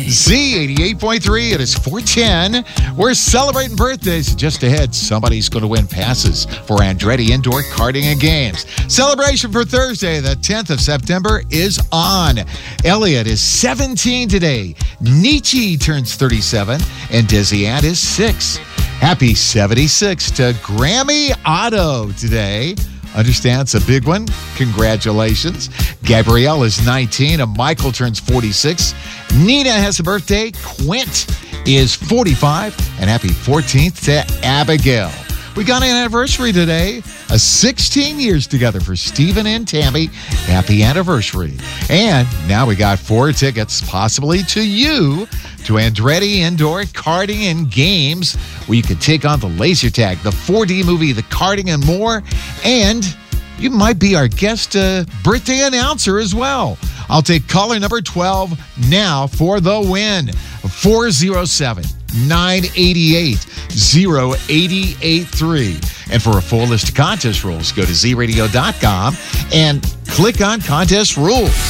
Z88.3, it is 410. We're celebrating birthdays. Just ahead, somebody's going to win passes for Andretti Indoor Karting and Games. Celebration for Thursday, the 10th of September, is on. Elliot is 17 today. Nietzsche turns 37, and Desiant is 6. Happy 76 to Grammy Otto today. Understand it's a big one. Congratulations. Gabrielle is 19, and Michael turns 46. Nina has a birthday. Quint is 45, and happy 14th to Abigail. We got an anniversary today. 16 years together for Stephen and Tammy. Happy anniversary. And now we got 4 tickets, possibly to you, to Andretti Indoor Karting and Games, where you could take on the laser tag, the 4D movie, the karting, and more. And you might be our guest birthday announcer as well. I'll take caller number 12 now for the win. 407-988-0883. And for a full list of contest rules, go to zradio.com and click on contest rules.